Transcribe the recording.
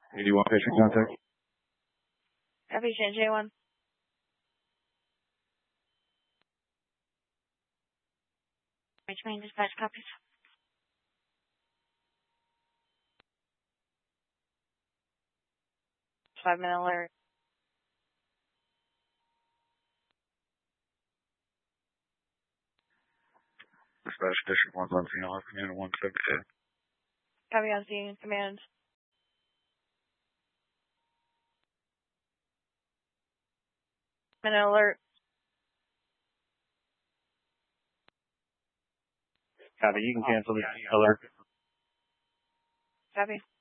81 patient contact. Copy, J1. Main dispatch copies. 5-minute alert. Dispatch District 1's on scene. I'll have command 172. Copy on scene. Command. Minute alert. Copy. You can cancel the alert. Copy.